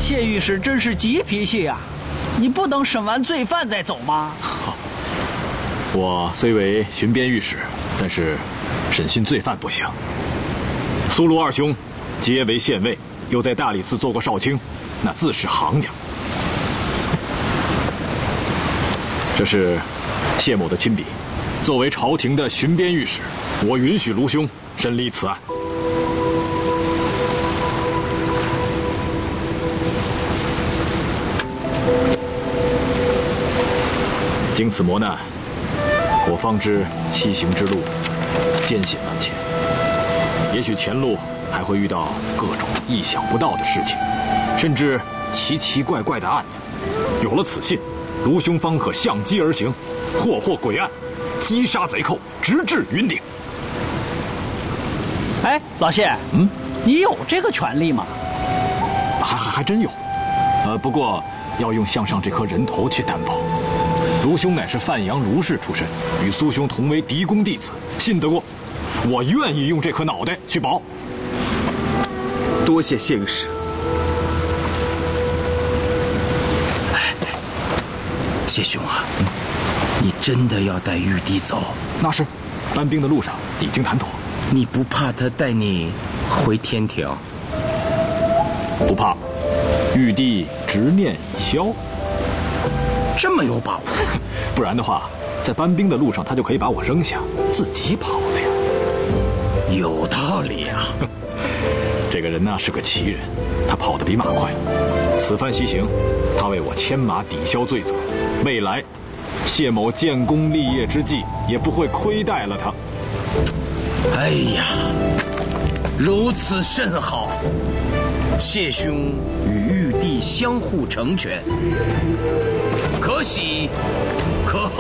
谢御史真是急脾气啊！你不等审完罪犯再走吗？ 我虽为巡边御史，但是审讯罪犯不行。苏卢二兄皆为县尉，又在大理寺做过少卿，那自是行家。这是谢某的亲笔，作为朝廷的巡边御史，我允许卢兄审理此案。经此磨难，我方知西行之路艰险万千，也许前路还会遇到各种意想不到的事情，甚至奇奇怪怪的案子。有了此信，卢兄方可相机而行，破获诡案，击杀贼寇，直至云顶。 哎，老谢，你有这个权利吗？ 还真有，不过要用项上这颗人头去担保。卢兄乃是范阳卢氏出身，与苏兄同为嫡公弟子，信得过。我愿意用这颗脑袋去保。 多谢谢御史。 谢兄啊，你真的要带玉帝走？ 那是，搬兵的路上已经谈妥。 你不怕他带你回天庭？ 不怕，玉帝执念已消。 这么有把握？ 不然的话，在搬兵的路上，他就可以把我扔下，自己跑了呀。 有道理啊。 这个人呢是个奇人，他跑得比马快。此番西行，他为我牵马抵消罪责，未来谢某建功立业之际，也不会亏待了他。 哎呀，如此甚好。谢兄与玉帝相互成全，可喜